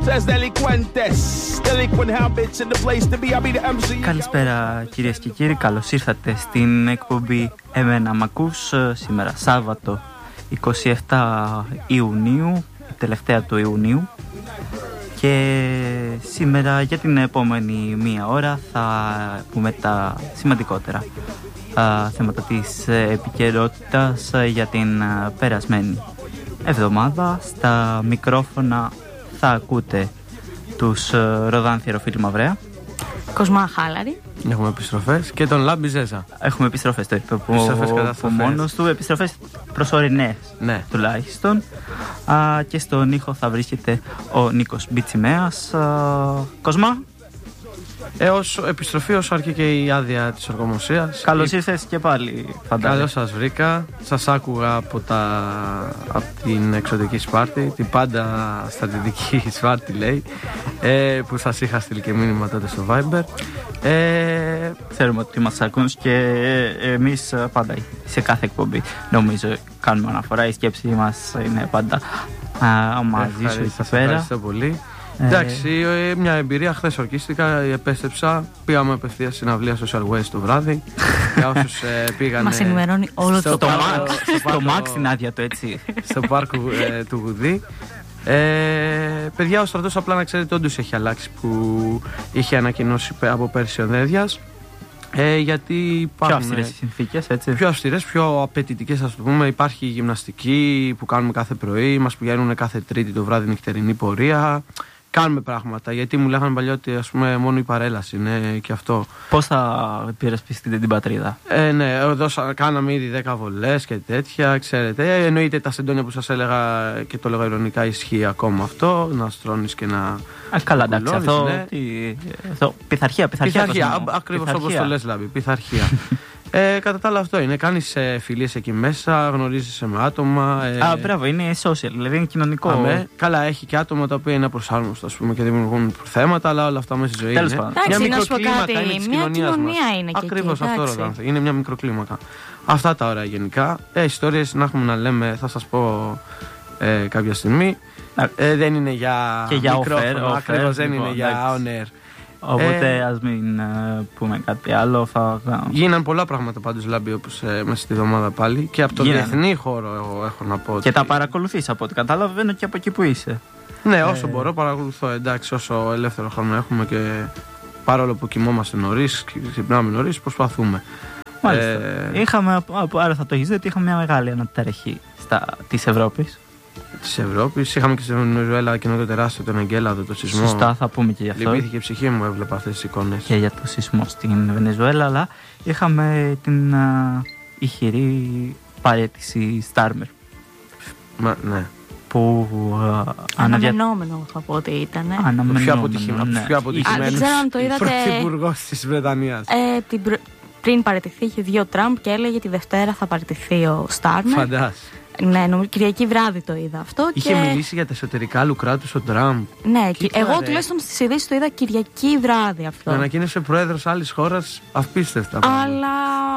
Καλησπέρα κυρίες και κύριοι, καλώς ήρθατε στην εκπομπή Εμένα Μ' Ακούς, σήμερα Σάββατο 27 Ιουνίου, η τελευταία του Ιουνίου, και σήμερα για την επόμενη μία ώρα θα πούμε τα σημαντικότερα θέματα της επικαιρότητας για την περασμένη εβδομάδα. Στα μικρόφωνα θα ακούτε τους Ροδάν Θηροφίλη Μαυρέα, Κοσμά Χάλαρη. Έχουμε επιστροφές και τον Λάμπη Ζέζα. Έχουμε επιστροφές, το είπε από μόνος του. Επιστροφές προσωρινές, ναι, τουλάχιστον. Και στον ήχο θα βρίσκεται ο Νίκος Μπιτσιμέας. Κοσμά. Έως επιστροφή όσο αρκεί και η άδεια της οργανωσίας. Καλώς ήρθες και πάλι, φαντάζομαι. Καλώς σας βρήκα. Σας άκουγα από την εξωτική Σπάρτη, την πάντα στρατιωτική Σπάρτη λέει, που σας είχα στείλει και μήνυμα τότε στο Viber. Ξέρουμε ότι μας ακούν και εμείς πάντα σε κάθε εκπομπή, νομίζω, κάνουμε αναφορά. Η σκέψη μας είναι πάντα μαζί σου εκεί πέρα. Ευχαριστώ πολύ. Εντάξει, μια εμπειρία. Χθες ορκίστηκα, επέστρεψα. Πήγαμε απευθείας στην αυλία Social Waste το βράδυ. Για όσους πήγανε. Μας ενημερώνει όλο το στο Max την άδεια το έτσι. Στο πάρκο του Γουδί. Παιδιά, ο στρατός, απλά να ξέρετε, όντως έχει αλλάξει, που είχε ανακοινώσει από πέρσι ο Δέδιας. Γιατί υπάρχουν πιο αυστηρές συνθήκες, έτσι. Πιο αυστηρές, πιο απαιτητικές, ας το πούμε. Υπάρχει γυμναστική που κάνουμε κάθε πρωί, μας πηγαίνουν κάθε Τρίτη το βράδυ νυχτερινή πορεία. Κάνουμε πράγματα, γιατί μου λέγανε παλιά ότι, ας πούμε, μόνο η παρέλαση είναι και αυτό. Πώς θα υπερασπιστείτε την πατρίδα? Ναι, εδώ κάναμε ήδη 10 βολές και τέτοια, ξέρετε. Εννοείται τα σεντόνια που σας έλεγα και το λέγα ειρωνικά, ισχύει ακόμα αυτό. Να στρώνεις και να. Καλά, εντάξει, αυτό. Ναι. Πειθαρχία. Ακριβώς όπως το λες, Λάμπη. Πειθαρχία. Κατά τα άλλα, αυτό είναι. Κάνεις φιλίες εκεί μέσα, γνωρίζεσαι με άτομα. Μπράβο, είναι social, δηλαδή είναι κοινωνικό. Καλά, έχει και άτομα τα οποία είναι απροσάρμοστα, ας πούμε, και δημιουργούν θέματα, αλλά όλα αυτά μέσα στη ζωή. Τέλος πάντων. Μια μικροκλίμακα είναι της κοινωνίας μας. Ακριβώς αυτό, Ροδάνθη. Είναι μια μικροκλίμακα. Αυτά τα ωραία γενικά. Ιστορίες να έχουμε να λέμε, θα σας πω κάποια στιγμή. Δεν είναι για μικρόφωνο, ακριβώς δεν είναι για on air. Οπότε ας μην πούμε κάτι άλλο. Γίναν πολλά πράγματα πάντως, Λάμπη, όπως μέσα στη εβδομάδα πάλι. Και από το διεθνή χώρο έχω να πω. Και τα παρακολουθείς από ό,τι καταλαβαίνω και από εκεί που είσαι. Ναι, όσο μπορώ παρακολουθώ. Εντάξει, όσο ελεύθερο χρόνο έχουμε και παρόλο που κοιμόμαστε νωρίς, ξυπνάμε νωρίς, προσπαθούμε. Μάλιστα. Άρα θα το έχεις δει ότι είχαμε μια μεγάλη αναταραχή της Ευρώπης. Της Ευρώπης. Είχαμε και στη Βενεζουέλα εκείνο το τεράστιο, τον Εγκέλαδο, το σεισμό. Σωστά, θα πούμε και γι' αυτό. Λυπήθηκε η ψυχή μου, έβλεπα αυτές τις εικόνες. Και για το σεισμό στην Βενεζουέλα, αλλά είχαμε την ηχηρή παραίτηση Στάρμερ. Ναι. Που αναμενόμενο θα πω ότι ήταν. Πιο αποτυχημένος. Δεν ξέρω αν το είδατε. Πρωθυπουργός της Βρετανίας. Πριν παραιτηθεί, είχε βγει ο Τραμπ και έλεγε τη Δευτέρα θα παραιτηθεί ο Στάρμερ. Φαντάσου. Ναι, Κυριακή βράδυ το είδα αυτό. Είχε μιλήσει για τα εσωτερικά του κράτους ο Τραμπ. Ναι, εγώ τουλάχιστον στις ειδήσεις το είδα Κυριακή βράδυ αυτό. Ανακοίνωσε πρόεδρος άλλης χώρας, απίστευτα. Αλλά,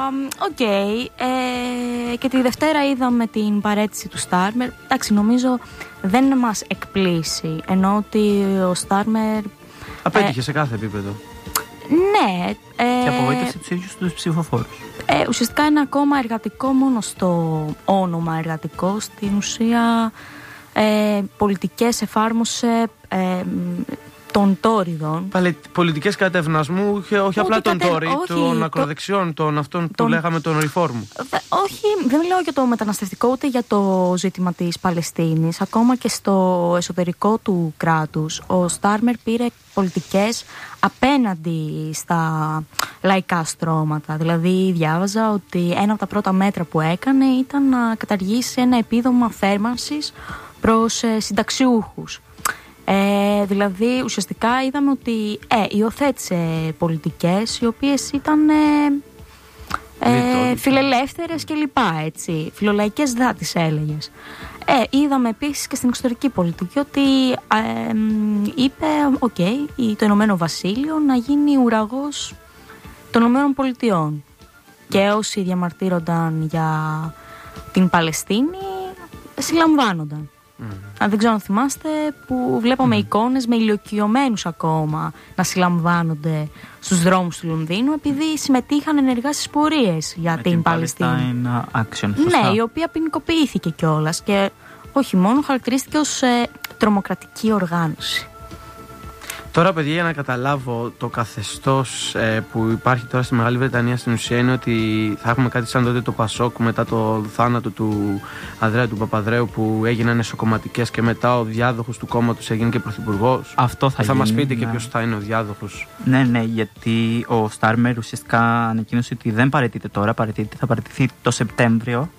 και τη Δευτέρα είδαμε την παραίτηση του Στάρμερ. Εντάξει, νομίζω δεν μας εκπλήσει. Ενώ ότι ο Στάρμερ απέτυχε σε κάθε επίπεδο. Ναι. Και απογοήτευσε τους ίδιους τους ψηφοφόρους. Ουσιαστικά είναι ακόμα εργατικό, μόνο στο όνομα εργατικό. Στην ουσία πολιτικές εφάρμοσε των τόριδων. Πολιτικές κατευνασμού, όχι απλά των Τόρι, των ακροδεξιών, των αυτών που λέγαμε των Reform. Όχι, δεν μιλάω για το μεταναστευτικό, ούτε για το ζήτημα της Παλαιστίνης. Ακόμα και στο εσωτερικό του κράτους, ο Στάρμερ πήρε πολιτικές απέναντι στα λαϊκά στρώματα. Δηλαδή διάβαζα ότι ένα από τα πρώτα μέτρα που έκανε ήταν να καταργήσει ένα επίδομα θέρμανσης προς συνταξιούχους. Δηλαδή ουσιαστικά είδαμε ότι υιοθέτησε πολιτικές οι οποίες ήταν φιλελεύθερες και λοιπά, έτσι, φιλολαϊκές τις έλεγες. Είδαμε επίσης και στην εξωτερική πολιτική ότι είπε το Ηνωμένο Βασίλειο να γίνει ουραγός των Ηνωμένων Πολιτειών, και όσοι διαμαρτύρονταν για την Παλαιστίνη συλλαμβάνονταν. Αν δεν ξέρω αν θυμάστε, που βλέπαμε εικόνες με ηλιοκιωμένους ακόμα να συλλαμβάνονται στους δρόμους του Λονδίνου επειδή συμμετείχαν ενεργά στις πορείες για την Παλαιστίνη. Action, ναι, η οποία ποινικοποιήθηκε κιόλας και όχι μόνο, χαρακτηρίστηκε ως τρομοκρατική οργάνωση. Τώρα, παιδιά, για να καταλάβω το καθεστώς που υπάρχει τώρα στη Μεγάλη Βρετανία, στην ουσία είναι ότι θα έχουμε κάτι σαν τότε το Πασόκ μετά το θάνατο του Ανδρέα του Παπαδρέου, που έγιναν εσωκομματικές και μετά ο διάδοχος του κόμματος έγινε και πρωθυπουργός. Αυτό θα γίνει. Μας πείτε και ποιος θα είναι ο διάδοχος? Ναι, γιατί ο Στάρμερ ουσιαστικά ανακοίνωσε ότι δεν παραιτείται τώρα, θα παραιτηθεί το Σεπτέμβριο.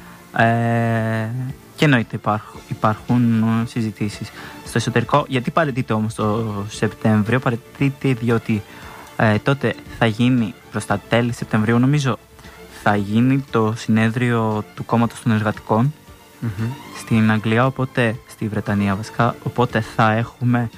Και εννοείται υπάρχουν συζητήσεις στο εσωτερικό. Γιατί παραιτείται όμως το Σεπτέμβριο? Παραιτείται διότι τότε θα γίνει, προς τα τέλη Σεπτεμβρίου νομίζω, θα γίνει το συνέδριο του κόμματος των εργατικών στην Αγγλία, οπότε στη Βρετανία βασικά, οπότε θα έχουμε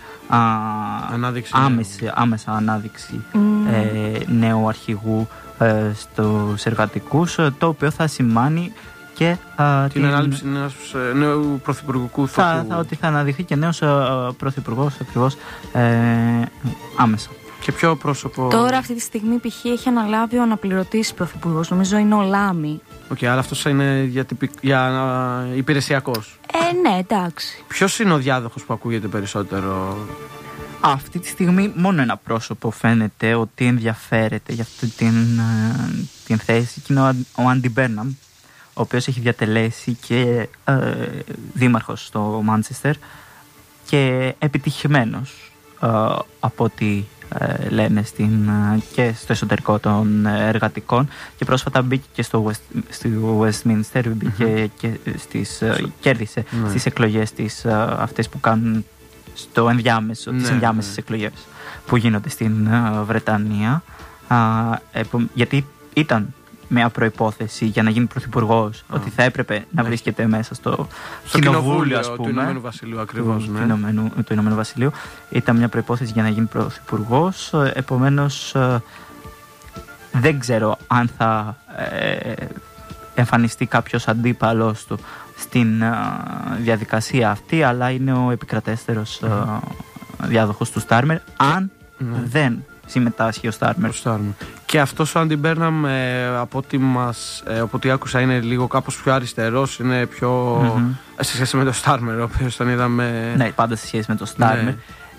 άμεσα ανάδειξη νέου αρχηγού στους εργατικούς, το οποίο θα σημάνει και την ανάληψη νέου πρωθυπουργικού θόκου. Ότι θα αναδειχθεί και νέος πρωθυπουργός ακριβώς άμεσα. Και ποιο πρόσωπο? Τώρα αυτή τη στιγμή π.χ. έχει αναλάβει ο αναπληρωτής πρωθυπουργός, νομίζω είναι ο Λάμι. Αλλά αυτός είναι για υπηρεσιακός. Ναι, εντάξει. Ποιος είναι ο διάδοχος που ακούγεται περισσότερο? Αυτή τη στιγμή μόνο ένα πρόσωπο φαίνεται ότι ενδιαφέρεται για αυτή την θέση και είναι ο Άντι Μπέρναμ, ο οποίος έχει διατελέσει και δήμαρχος στο Μάντσεστερ και επιτυχημένος από ό,τι λένε και στο εσωτερικό των εργατικών, και πρόσφατα μπήκε και στο Westminster, μπήκε και κέρδισε στις εκλογές αυτές που κάνουν στο ενδιάμεσο, τις ενδιάμεσες εκλογές που γίνονται στην Βρετανία, γιατί ήταν μια προϋπόθεση για να γίνει πρωθυπουργός ότι θα έπρεπε να βρίσκεται μέσα στο κοινοβούλιο, ας πούμε, του Ηνωμένου Βασιλείου, ακριβώς, του Ηνωμένου Βασιλείου. Ήταν μια προϋπόθεση για να γίνει πρωθυπουργός. Επομένως, δεν ξέρω αν θα εμφανιστεί κάποιος αντίπαλος του στην διαδικασία αυτή, αλλά είναι ο επικρατέστερος διάδοχος του Στάρμερ, αν δεν συμμετάσχει ο Στάρμερ. Και αυτός ο Άντι Μπέρναμ, από ό,τι άκουσα, είναι λίγο κάπως πιο αριστερός, είναι πιο σε σχέση με το Στάρμερ, ο οποίος τον είδαμε. Ναι, πάντα σε σχέση με το Στάρμερ.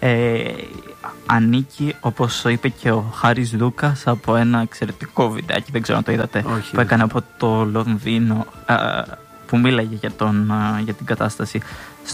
Ανήκει, όπως είπε και ο Χάρις Λούκας, από ένα εξαιρετικό βιντεάκι, δεν ξέρω αν το είδατε, που έκανε από το Λονδίνο, που μίλαγε για την κατάσταση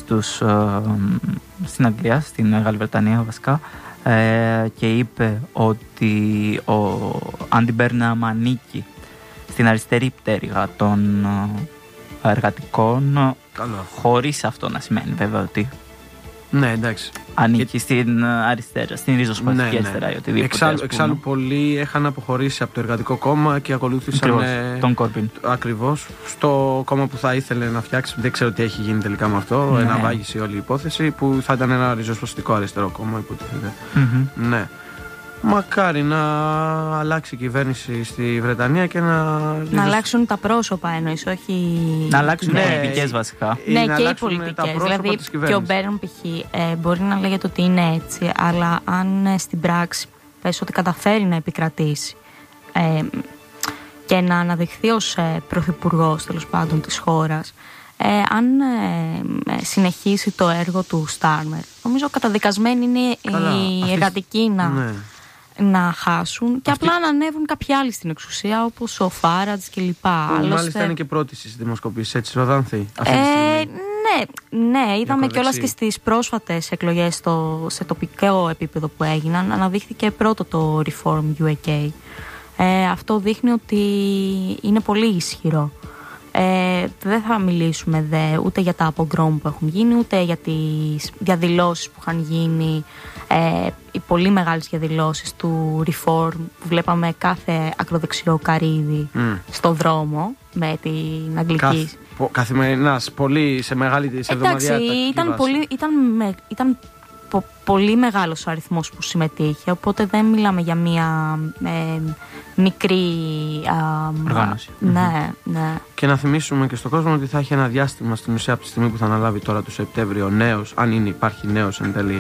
στην Αγγλία, στην Μεγάλη Βρετανία βασικά, και είπε ότι ο Άντι Μπέρναμ ανήκει στην αριστερή πτέρυγα των εργατικών, χωρίς αυτό να σημαίνει βέβαια ότι ναι, εντάξει, ανήκει στην αριστερά, στην ριζοσπαστική αριστερά ή οτιδήποτε. Εξάλλου πολλοί είχαν αποχωρήσει από το Εργατικό Κόμμα και ακολούθησαν τον Κόρμπιν. Ακριβώς, στο κόμμα που θα ήθελε να φτιάξει. Δεν ξέρω τι έχει γίνει τελικά με αυτό. Εναβάγησε όλη η υπόθεση, που θα ήταν ένα ριζοσπαστικό αριστερό κόμμα, υποτίθεται. Ναι. Μακάρι να αλλάξει η κυβέρνηση στη Βρετανία και να αλλάξουν τα πρόσωπα, εννοείς, όχι. Να αλλάξουν οι πολιτικές βασικά. Ναι, και οι πολιτικές. Δηλαδή, και ο Μπέρν π.χ. Μπορεί να λέγεται ότι είναι έτσι, αλλά αν στην πράξη πες ότι καταφέρει να επικρατήσει και να αναδειχθεί ως πρωθυπουργός, τέλος πάντων, της χώρας, αν συνεχίσει το έργο του Στάρμερ, νομίζω καταδικασμένοι είναι οι εργατικοί να χάσουν και απλά να ανέβουν κάποιοι άλλοι στην εξουσία, όπως ο Φάρατζ κλπ. Μάλιστα είναι και πρώτη στις δημοσκοπήσεις, έτσι, Ροδάνθη. Ναι, είδαμε κιόλας και στις πρόσφατες εκλογές σε τοπικό επίπεδο που έγιναν, αναδείχθηκε πρώτο το Reform UK. Αυτό δείχνει ότι είναι πολύ ισχυρό. Δεν θα μιλήσουμε ούτε για τα απογκρόμ που έχουν γίνει, ούτε για τις διαδηλώσεις που είχαν γίνει, οι πολύ μεγάλες διαδηλώσεις του Reform που βλέπαμε κάθε ακροδεξιό καρύδι στο δρόμο με την αγγλική. Καθημερινάς, πολύ σε μεγάλη εβδομαδιαία. Εντάξει, ήταν πολύ μεγάλος ο αριθμός που συμμετείχε, οπότε δεν μιλάμε για μία μικρή οργάνωση. Ναι. Και να θυμίσουμε και στον κόσμο ότι θα έχει ένα διάστημα στην ουσία από τη στιγμή που θα αναλάβει τώρα το Σεπτέμβριο νέος, αν υπάρχει νέος εν τέλει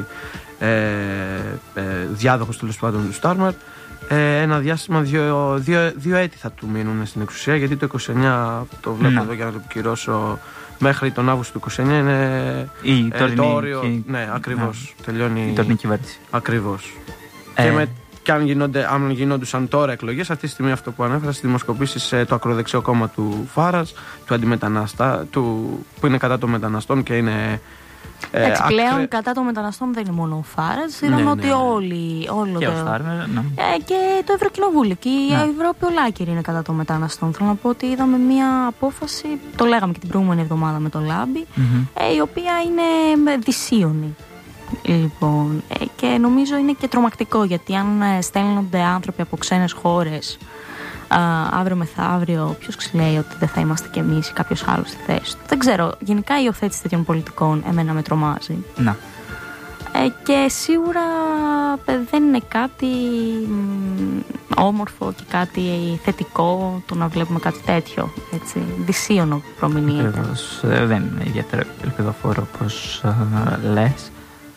διάδοχος τέλος πάντων του Στάρμερ, ένα διάστημα 2 έτη θα του μείνουν στην εξουσία, γιατί το 29 το βλέπω εδώ για να το επικυρώσω, μέχρι τον Αύγουστο του 29 είναι το όριο. Ναι, ακριβώς. Τελειώνει η τωρινή κυβέρνηση. Ακριβώς. Και αν γινόντουσαν τώρα εκλογές, αυτή τη στιγμή αυτό που ανέφερα στις δημοσκοπήσεις, το ακροδεξιό κόμμα του Φάρας, του αντιμετανάστα, που είναι κατά των μεταναστών και είναι. Πλέον κατά των μεταναστών δεν είναι μόνο ο Φάρας, είδαμε ότι όλο και ο Στάρμερ, και το Ευρωκοινοβούλιο και η Ευρώπη ολάκερη είναι κατά των μεταναστών. Θέλω να πω ότι είδαμε μια απόφαση, το λέγαμε και την προηγούμενη εβδομάδα με το Λάμπη, η οποία είναι δυσίωνη. Λοιπόν, και νομίζω είναι και τρομακτικό, γιατί αν στέλνονται άνθρωποι από ξένες χώρες αύριο μεθαύριο, ποιος λέει ότι δεν θα είμαστε κι εμείς ή κάποιος άλλος στη θέση του? Δεν ξέρω. Γενικά η υιοθέτηση τέτοιων πολιτικών εμένα με τρομάζει. Να. Και σίγουρα δεν είναι κάτι όμορφο και κάτι θετικό το να βλέπουμε κάτι τέτοιο. Έτσι, δυσίωνο προμηνύεται. Δεν είναι ιδιαίτερα ελπιδοφόρο όπως λες.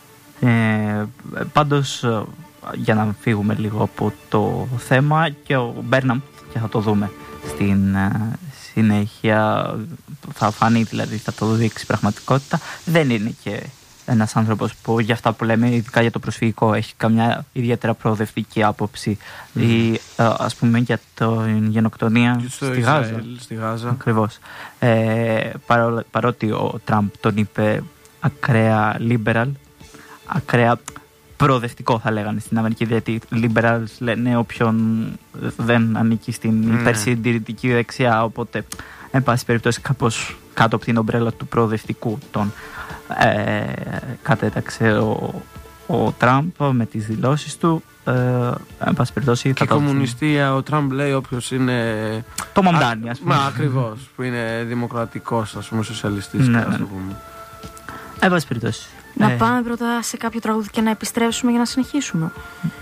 Πάντως, για να φύγουμε λίγο από το θέμα, και ο Μπέρναμ, και θα το δούμε στην συνέχεια, θα φανεί, δηλαδή θα το δείξει πραγματικότητα, δεν είναι και ένας άνθρωπος που για αυτά που λέμε, ειδικά για το προσφυγικό, έχει καμιά ιδιαίτερα προοδευτική άποψη, ή ας πούμε για την γενοκτονία στη Γάζα. Ακριβώς. Παρότι ο Τραμπ τον είπε ακραία liberal, ακραία προοδευτικό θα λέγανε στην Αμερική, γιατί liberals λένε όποιον δεν ανήκει στην υπερσυντηρητική δεξιά, οπότε εν πάση περιπτώσει κάπως κάτω από την ομπρέλα του προοδευτικού τον κατέταξε ο Τραμπ με τις δηλώσεις του. Εν πάση περιπτώσει, και κομμουνιστία ο Τραμπ λέει όποιος είναι το μοντάνι, ας πούμε. Ακριβώς, που είναι δημοκρατικός, ας πούμε, σοσιαλιστής, ας το πούμε. Εν πάση περιπτώσει. Να πάμε πρώτα σε κάποιο τραγούδι και να επιστρέψουμε για να συνεχίσουμε.